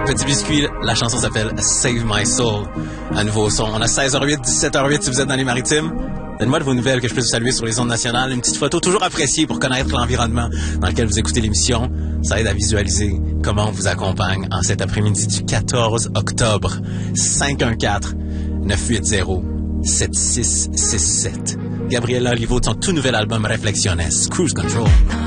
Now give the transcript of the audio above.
Petit Biscuit, la chanson s'appelle Save My Soul. Un nouveau son. On a 16h08, 17h08 si vous êtes dans les maritimes. Donne-moi de vos nouvelles que je peux vous saluer sur les ondes nationales. Une petite photo toujours appréciée pour connaître l'environnement dans lequel vous écoutez l'émission. Ça aide à visualiser comment on vous accompagne en cet après-midi du 14 octobre. 514-980-7667. Gabriela Olivo de son tout nouvel album Reflexiones, Cruise Control.